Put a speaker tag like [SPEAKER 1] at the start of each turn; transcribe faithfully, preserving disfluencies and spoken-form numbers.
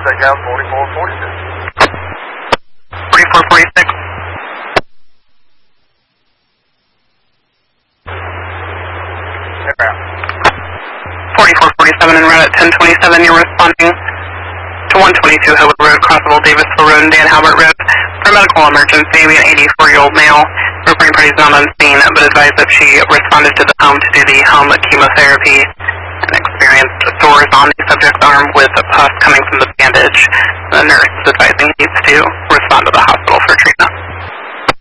[SPEAKER 1] Take down forty-four forty-six.
[SPEAKER 2] forty-four forty-six. forty-four forty-seven en route at ten twenty-seven, you're responding to one twenty-two Hillwood Road, Crossable Davisville Road, and Dan Halbert Road. For medical emergency, we an eighty-four-year-old male. Reporting party is not on scene, but advised that she responded to the home to do the home chemotherapy and experienced sores on the subject's arm with pus coming from the bandage. The nurse is advising he needs to respond to the hospital for treatment.